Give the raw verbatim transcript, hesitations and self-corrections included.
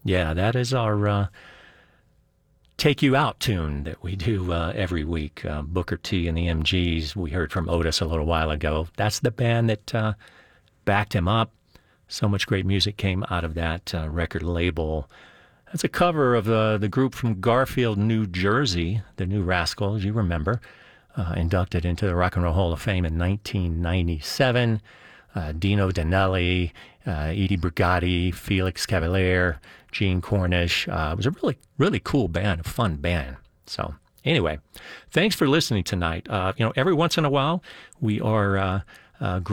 Yeah, that is our uh, Take You Out tune that we do uh, every week. Uh, Booker T and the M Gs, we heard from Otis a little while ago. That's the band that uh, backed him up. So much great music came out of that uh, record label. That's a cover of uh, the group from Garfield, New Jersey, the New Rascals, you remember, uh, inducted into the Rock and Roll Hall of Fame in nineteen ninety-seven. Uh, Dino Danelli, uh, Edie Brigati, Felix Cavalier, Gene Cornish. Uh, it was a really, really cool band, a fun band. So anyway, thanks for listening tonight. Uh, you know, every once in a while, we are uh, uh,